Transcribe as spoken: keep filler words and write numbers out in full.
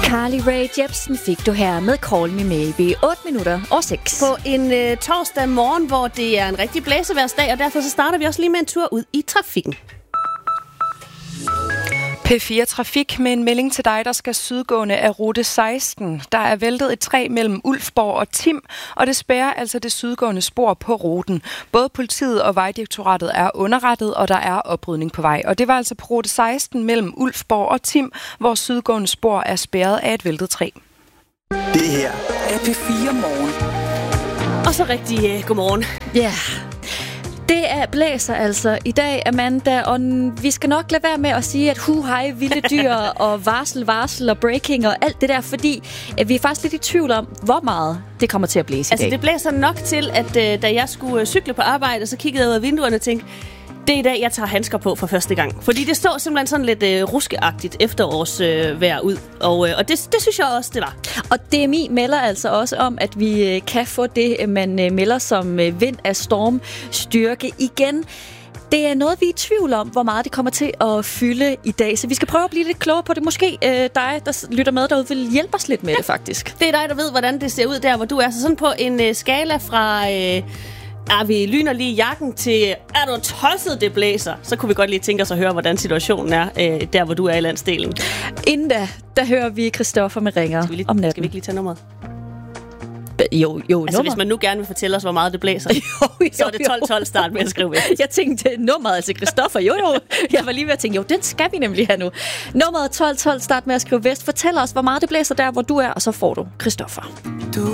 Carly Rae Jepsen fik du her med Call Me Maybe. otte minutter og seks. På en øh, torsdag morgen, hvor det er en rigtig blæseværsdag, og derfor så starter vi også lige med en tur ud i trafikken. P fire Trafik med en melding til dig, der skal sydgående af rute seksten. Der er væltet et træ mellem Ulfborg og Tim, og det spærrer altså det sydgående spor på ruten. Både politiet og Vejdirektoratet er underrettet, og der er oprydning på vej. Og det var altså på rute seksten mellem Ulfborg og Tim, hvor sydgående spor er spærret af et væltet træ. Det her er P fire Morgen. Og så rigtig uh, godmorgen. Ja, yeah. Det er blæser altså i dag, Amanda, og vi skal nok lade være med at sige, at hu hej, vilde dyr og varsel, varsel og breaking og alt det der, fordi vi er faktisk lidt i tvivl om, hvor meget det kommer til at blæse i altså, dag. Det blæser nok til, at uh, da jeg skulle uh, cykle på arbejde, så kiggede jeg ud af vinduerne og tænkte, det er i dag, jeg tager handsker på for første gang. Fordi det så simpelthen sådan lidt øh, ruskeagtigt efterårsvejr øh, ud. Og, øh, og det, det synes jeg også, det var. Og D M I melder altså også om, at vi øh, kan få det, man øh, melder som øh, vind af stormstyrke igen. Det er noget, vi er i tvivl om, hvor meget det kommer til at fylde i dag. Så vi skal prøve at blive lidt klogere på det. Måske øh, dig, der lytter med derude, vil hjælpe os lidt med ja. det, faktisk. Det er dig, der ved, hvordan det ser ud der, hvor du er. Så sådan på en øh, skala fra... Øh, er vi lyner lige jakken til, er du tosset, det blæser? Så kunne vi godt lige tænke os at høre, hvordan situationen er, øh, der hvor du er i landsdelen. Inden da, der hører vi Christoffer med ringer lige, om natten. Skal vi ikke lige tage nummeret? Jo, jo, altså, nummer. hvis man nu gerne vil fortælle os, hvor meget det blæser, jo, jo, så er det tolv tolv start med at skrive med. Jeg tænkte, nummeret altså Christoffer, jo jo. Jeg var lige ved at tænke, jo, den skal vi nemlig have nu. Nummeret tolv tolv start med at skrive vest. Fortæl os, hvor meget det blæser der, hvor du er, og så får du Christoffer. Du